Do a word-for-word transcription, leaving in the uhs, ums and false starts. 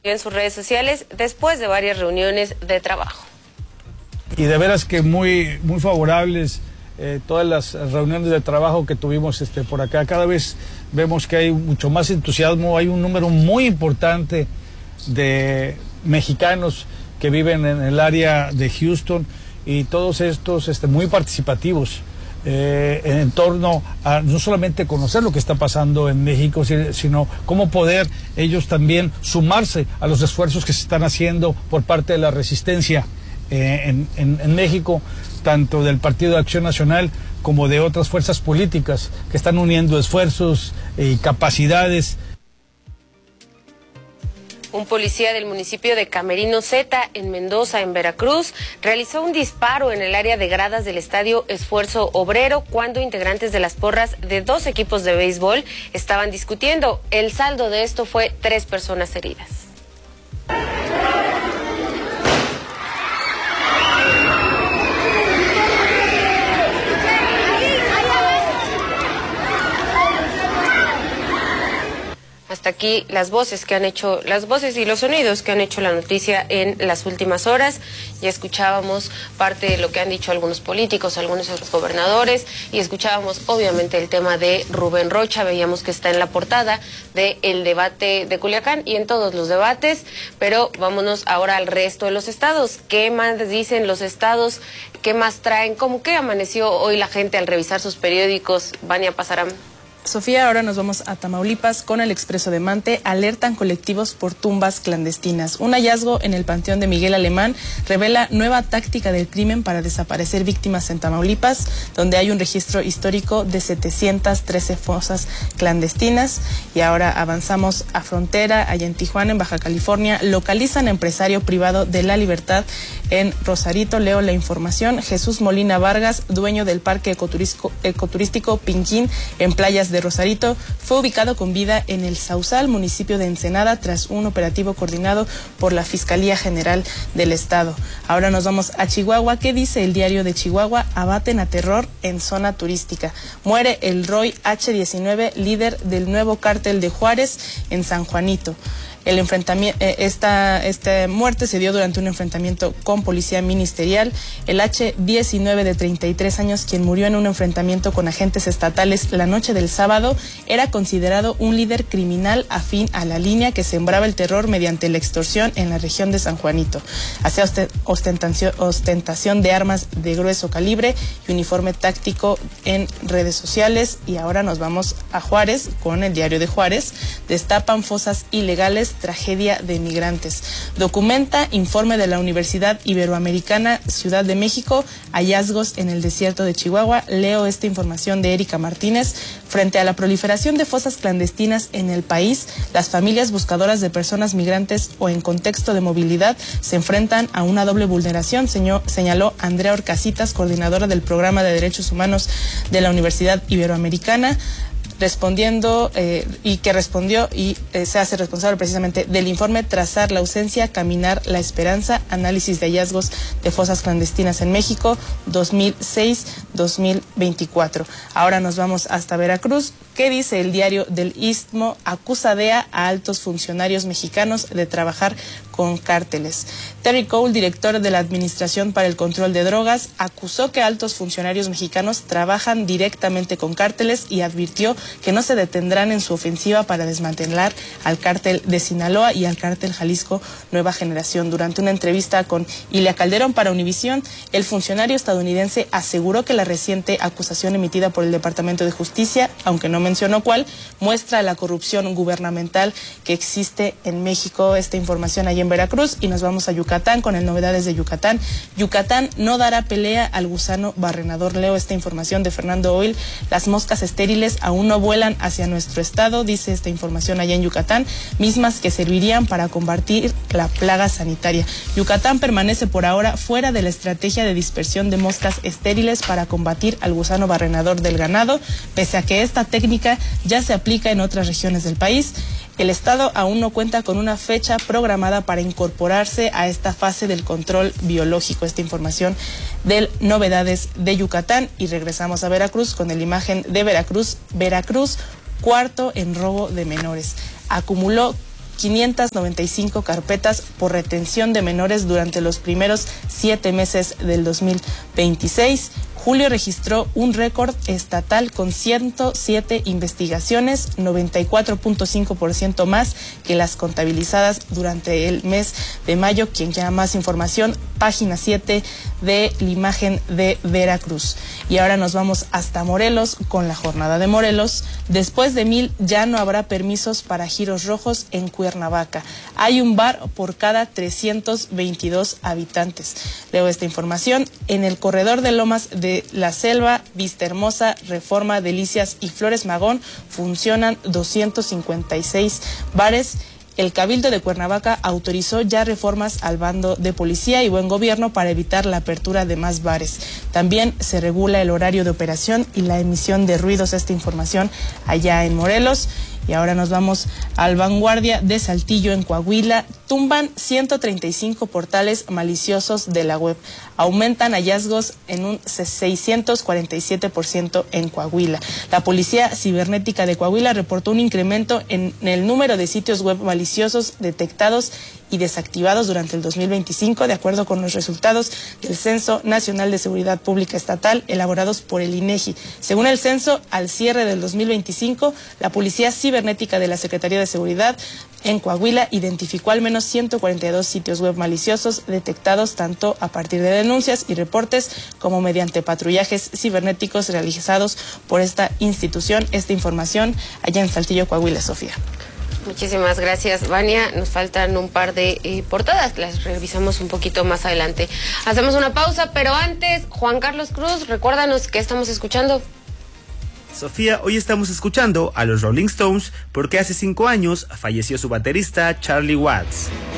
en sus redes sociales después de varias reuniones de trabajo. Y de veras que muy, muy favorables eh, todas las reuniones de trabajo que tuvimos este, por acá. Cada vez vemos que hay mucho más entusiasmo, hay un número muy importante de mexicanos que viven en el área de Houston y todos estos este, muy participativos. Eh, en torno a no solamente conocer lo que está pasando en México, sino cómo poder ellos también sumarse a los esfuerzos que se están haciendo por parte de la resistencia eh, en, en, en México, tanto del Partido de Acción Nacional como de otras fuerzas políticas que están uniendo esfuerzos y capacidades. Un policía del municipio de Camerino Zeta, en Mendoza, en Veracruz, realizó un disparo en el área de gradas del estadio Esfuerzo Obrero cuando integrantes de las porras de dos equipos de béisbol estaban discutiendo. El saldo de esto fue tres personas heridas. Hasta aquí las voces que han hecho, las voces y los sonidos que han hecho la noticia en las últimas horas. Ya escuchábamos parte de lo que han dicho algunos políticos, algunos gobernadores, y escuchábamos obviamente el tema de Rubén Rocha. Veíamos que está en la portada del debate de Culiacán y en todos los debates, pero vámonos ahora al resto de los estados. ¿Qué más dicen los estados? ¿Qué más traen? ¿Cómo que amaneció hoy la gente al revisar sus periódicos? Vania Pasarán. Sofía, ahora nos vamos a Tamaulipas con el Expreso de Mante. Alertan colectivos por tumbas clandestinas. Un hallazgo en el Panteón de Miguel Alemán revela nueva táctica del crimen para desaparecer víctimas en Tamaulipas, donde hay un registro histórico de setecientas trece fosas clandestinas. Y ahora avanzamos a frontera, allá en Tijuana, en Baja California. Localizan empresario privado de la libertad en Rosarito. Leo la información. Jesús Molina Vargas, dueño del parque ecoturístico, ecoturístico Pinquín en playas de de Rosarito, fue ubicado con vida en el Sausal, municipio de Ensenada, tras un operativo coordinado por la Fiscalía General del Estado. Ahora nos vamos a Chihuahua. ¿Qué dice el Diario de Chihuahua? Abaten a terror en zona turística. Muere el Roy H diecinueve, líder del nuevo cártel de Juárez en San Juanito. El enfrentamiento, esta, esta muerte se dio durante un enfrentamiento con policía ministerial. El H diecinueve, de treinta y tres años, quien murió en un enfrentamiento con agentes estatales la noche del sábado, era considerado un líder criminal afín a la línea que sembraba el terror mediante la extorsión en la región de San Juanito. Hacía ostentación, ostentación de armas de grueso calibre y uniforme táctico en redes sociales. Y ahora nos vamos a Juárez con el Diario de Juárez. Destapan fosas ilegales, tragedia de migrantes. Documenta informe de la Universidad Iberoamericana Ciudad de México, hallazgos en el desierto de Chihuahua. Leo esta información de Erika Martínez. Frente a la proliferación de fosas clandestinas en el país, las familias buscadoras de personas migrantes o en contexto de movilidad se enfrentan a una doble vulneración, señaló Andrea Orcasitas, coordinadora del Programa de Derechos Humanos de la Universidad Iberoamericana, respondiendo eh, y que respondió y eh, se hace responsable precisamente del informe Trazar la ausencia, caminar la esperanza, análisis de hallazgos de fosas clandestinas en México dos mil seis a dos mil veinticuatro. Ahora nos vamos hasta Veracruz. ¿Qué dice el Diario del Istmo? Acusa D E A a altos funcionarios mexicanos de trabajar con cárteles. Terry Cole, director de la Administración para el Control de Drogas, acusó que altos funcionarios mexicanos trabajan directamente con cárteles y advirtió que no se detendrán en su ofensiva para desmantelar al cártel de Sinaloa y al cártel Jalisco Nueva Generación. Durante una entrevista con Ilia Calderón para Univisión, el funcionario estadounidense aseguró que la reciente acusación emitida por el Departamento de Justicia, aunque no mencionó cuál, muestra la corrupción gubernamental que existe en México. Esta información allí en Veracruz. Y nos vamos a Yucatán con el Novedades de Yucatán. Yucatán no dará pelea al gusano barrenador. Leo esta información de Fernando Oil. Las moscas estériles aún no vuelan hacia nuestro estado, dice esta información allá en Yucatán, mismas que servirían para combatir la plaga sanitaria. Yucatán permanece por ahora fuera de la estrategia de dispersión de moscas estériles para combatir al gusano barrenador del ganado, pese a que esta técnica ya se aplica en otras regiones del país. El Estado aún no cuenta con una fecha programada para incorporarse a esta fase del control biológico. Esta información del Novedades de Yucatán. Y regresamos a Veracruz con la imagen de Veracruz. Veracruz, cuarto en robo de menores. Acumuló quinientas noventa y cinco carpetas por retención de menores durante los primeros siete meses del dos mil veintiséis. Julio registró un récord estatal con ciento siete investigaciones, noventa y cuatro punto cinco por ciento más que las contabilizadas durante el mes de mayo. Quien quiera más información, página siete de la Imagen de Veracruz. Y ahora nos vamos hasta Morelos con la jornada de Morelos. Después de mil ya no habrá permisos para giros rojos en Cuernavaca. Hay un bar por cada trescientos veintidós habitantes. Leo esta información. En el corredor de Lomas de La Selva, Vista Hermosa, Reforma, Delicias y Flores Magón funcionan doscientos cincuenta y seis bares. El Cabildo de Cuernavaca autorizó ya reformas al bando de policía y buen gobierno para evitar la apertura de más bares. También se regula el horario de operación y la emisión de ruidos. Esta información allá en Morelos. Y ahora nos vamos al Vanguardia de Saltillo, en Coahuila. Tumban ciento treinta y cinco portales maliciosos de la web. Aumentan hallazgos en un seiscientos cuarenta y siete por ciento en Coahuila. La Policía Cibernética de Coahuila reportó un incremento en el número de sitios web maliciosos detectados y desactivados durante el dos mil veinticinco, de acuerdo con los resultados del Censo Nacional de Seguridad Pública Estatal elaborados por el INEGI. Según el censo, al cierre del dos mil veinticinco, la Policía Cibernética de la Secretaría de Seguridad en Coahuila identificó al menos ciento cuarenta y dos sitios web maliciosos detectados tanto a partir de denuncias y reportes como mediante patrullajes cibernéticos realizados por esta institución. Esta información allá en Saltillo, Coahuila, Sofía. Muchísimas gracias, Vania. Nos faltan un par de eh, portadas, las revisamos un poquito más adelante. Hacemos una pausa, pero antes, Juan Carlos Cruz, recuérdanos qué estamos escuchando. Sofía, hoy estamos escuchando a los Rolling Stones porque hace cinco años falleció su baterista Charlie Watts.